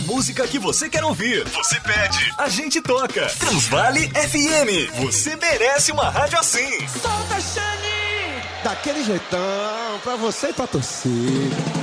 música que você quer ouvir. Você pede, a gente toca. Transvale FM. Você merece uma rádio assim. Solta, Xande! Daquele jeitão, pra você e pra torcida.